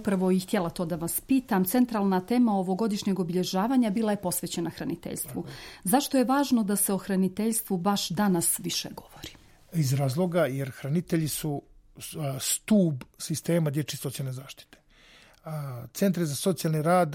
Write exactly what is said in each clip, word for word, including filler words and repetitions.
upravo i htjela to da vas pitam. Centralna tema ovogodišnjeg obilježavanja bila je posvećena hraniteljstvu. Zašto je važno da se o hraniteljstvu baš danas više govori? Iz razloga jer hranitelji su stub sistema dječje socijalne zaštite. Centri za socijalni rad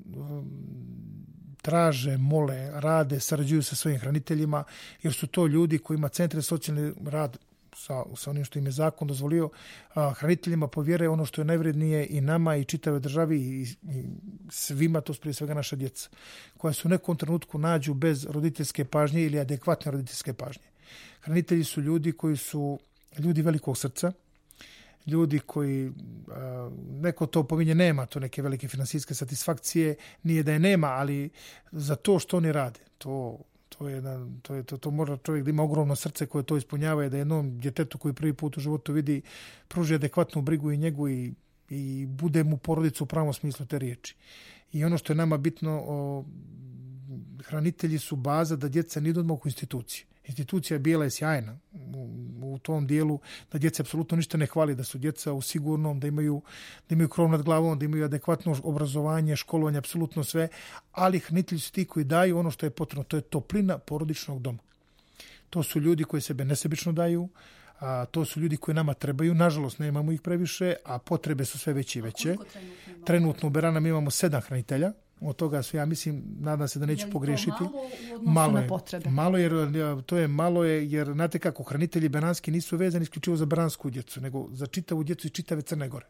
traže, mole, rade, sarađuju sa svojim hraniteljima, jer su to ljudi koji ima centre za socijalni rad sa, sa onim što im je zakon dozvolio, a, hraniteljima povjere ono što je najvrednije i nama i čitave državi i, i svima, to su prije svega naša djeca, koja su u nekom trenutku nađu bez roditeljske pažnje ili adekvatne roditeljske pažnje. Hranitelji su ljudi koji su ljudi velikog srca, ljudi koji, a, neko to pominje, nema to neke velike finansijske satisfakcije, nije da je nema, ali za to što oni rade, to To je, to je to, to mora čovjek da ima ogromno srce koje to ispunjava i da jednom djetetu koji prvi put u životu vidi pruži adekvatnu brigu i njegu i, i bude mu porodicu u pravom smislu te riječi. I ono što je nama bitno, o, hranitelji su baza da djeca ne idu odmah u institucije. Institucija bijela je sjajna u, u tom dijelu da djeca apsolutno ništa ne hvali, da su djeca u sigurnom, da imaju, da imaju krov nad glavom, da imaju adekvatno obrazovanje, školovanje, apsolutno sve, ali hranitelji su ti koji daju ono što je potrebno, to je toplina porodičnog doma. To su ljudi koji sebe nesebično daju, a to su ljudi koji nama trebaju, nažalost nemamo ih previše, a potrebe su sve veće i veće. Trenutno, trenutno u Beranama imamo sedam hranitelja. Od toga su, ja mislim, nadam se da neću je pogriješiti. Malo, malo je, potrebe? Malo jer to je malo je jer znate kako hranitelji beranski nisu vezani isključivo za beransku djecu, nego za čitavu djecu iz čitave Crne Gore.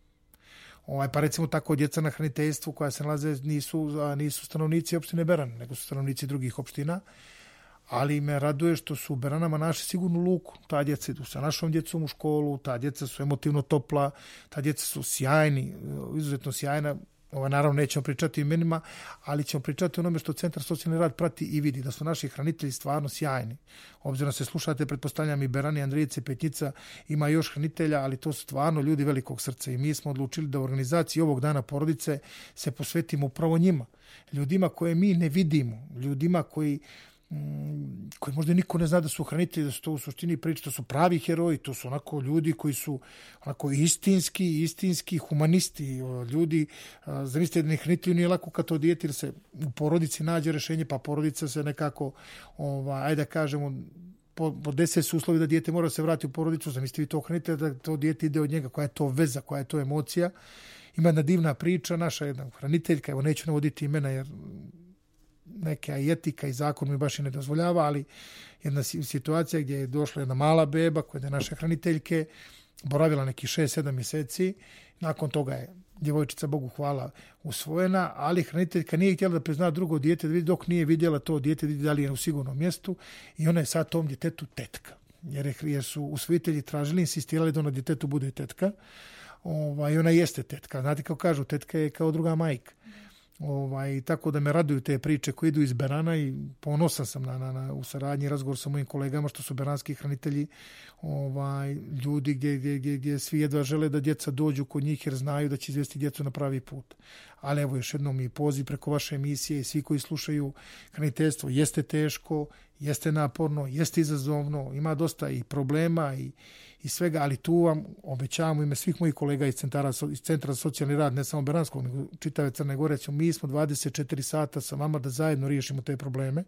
Ovaj pa recimo tako djeca na hraniteljstvu koja se nalaze nisu nisu stanovnici opštine Beran, nego su stanovnici drugih opština. Ali me raduje što su u Beranama našli sigurnu luku. Ta djeca idu sa našom djecom u školu, ta djeca su emotivno topla, ta djeca su sjajni, izuzetno sjajna. Ovo, naravno nećemo pričati o imenima, ali ćemo pričati o onome što Centar socijalni rad prati i vidi, da su naši hranitelji stvarno sjajni. Obzirom se slušate, pretpostavljam i Berani, Andrijice, Petnjica, ima još hranitelja, ali to su stvarno ljudi velikog srca i mi smo odlučili da u organizaciji ovog dana porodice se posvetimo upravo njima. Ljudima koje mi ne vidimo, ljudima koji koji možda niko ne zna da su hranitelji, da su to u suštini priče, to su pravi heroji, to su onako ljudi koji su onako istinski, istinski humanisti, ljudi, zamislite da ne hranitelju nije lako kad to dijete, jer se u porodici nađe rješenje, pa porodica se nekako, ova, ajde da kažemo, po, po deset su uslovi da dijete mora se vratiti u porodicu, zamislite vi to hranitelja, da to dijete ide od njega, koja je to veza, koja je to emocija. Ima jedna divna priča, naša jedna hraniteljka, evo neću navoditi imena jer neka i etika i zakon mi baš i ne dozvoljava, ali jedna situacija gdje je došla jedna mala beba koja je naše hraniteljke, boravila neki šest sedam mjeseci, nakon toga je djevojčica, Bogu hvala, usvojena, ali hraniteljka nije htjela da prizna drugo dijete, dok nije vidjela to dijete da li je u sigurnom mjestu i ona je sad tom djetetu tetka, jer, je, jer su usvojitelji tražili, insistirali da ona djetetu bude tetka, ovaj, ona jeste tetka, znate kako kažu, tetka je kao druga majka. Ovaj, tako da me raduju te priče koje idu iz Berana i ponosan sam na, na, na, u saradnji razgovor sa mojim kolegama što su beranski hranitelji, ovaj, ljudi gdje, gdje, gdje, gdje svi jedva žele da djeca dođu kod njih jer znaju da će izvesti djecu na pravi put. Ali evo još jednom i poziv preko vaše emisije i svi koji slušaju, hraniteljstvo jeste teško, jeste naporno, jeste izazovno, ima dosta i problema i, i svega, ali tu vam obećavamo ime svih mojih kolega iz centara, iz Centra za socijalni rad, ne samo beranskog, nego čitave Crne Gore, mi smo dvadeset četiri sata sa vama da zajedno riješimo te probleme.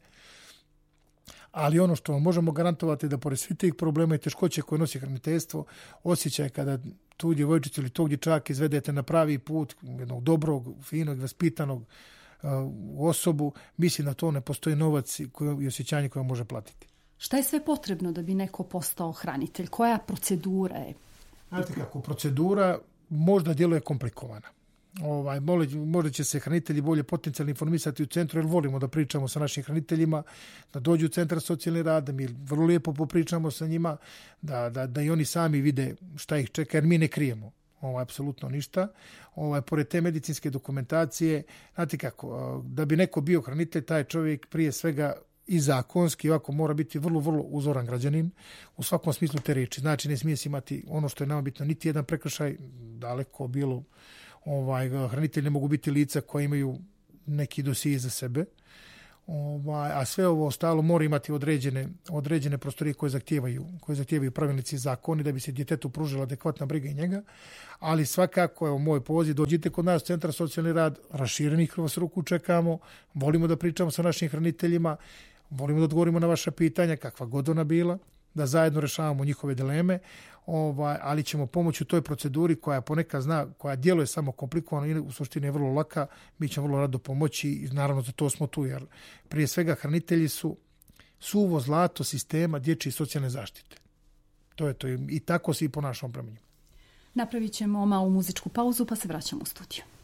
Ali ono što vam možemo garantovati da pored svih tih problema i teškoće koje nosi hraniteljstvo, osjećaj kada tu djevojčicu ili tog dječaka izvedete na pravi put, jednog dobrog, finog, vaspitanog uh, osobu, mislim da to ne postoji novac i osjećanje koje može platiti. Šta je sve potrebno da bi neko postao hranitelj? Koja procedura je? Znate kako, procedura možda djeluje komplikovana. Ovaj, možda će se hranitelji bolje potencijalno informisati u centru, jer volimo da pričamo sa našim hraniteljima, da dođu u Centar socijalni rad, da mi vrlo lijepo popričamo sa njima, da, da, da i oni sami vide šta ih čeka, jer mi ne krijemo ovaj, apsolutno ništa. Ovaj, pored te medicinske dokumentacije, znate kako, da bi neko bio hranitelj, taj čovjek prije svega i zakonski ovako mora biti vrlo, vrlo uzoran građanin u svakom smislu te riječi. Znači ne smije se imati ono što je nama bitno, niti jedan prekršaj, daleko bilo. Ovaj, hranitelji ne mogu biti lica koja imaju neki dosije za sebe. Ovaj, a sve ovo ostalo mora imati određene, određene prostorije koje zahtijevaju, koje zahtijevaju pravilnici i zakoni da bi se djetetu pružila adekvatna briga i njega. Ali svakako, evo moj poziv, dođite kod nas Centar socijalni rad, raširenih vas ruku čekamo, volimo da pričamo sa našim hraniteljima, volimo da odgovorimo na vaša pitanja, kakva god ona bila, da zajedno rešavamo njihove dileme, ovaj, ali ćemo pomoći u toj proceduri koja ponekad zna, koja djeluje samo komplikovano i u suštini je vrlo laka, mi ćemo vrlo rado pomoći i naravno za to smo tu, jer prije svega hranitelji su suvo zlato sistema dječje i socijalne zaštite. To je to i tako se i ponašamo prema njima. Napravit ćemo malu muzičku pauzu pa se vraćamo u studiju.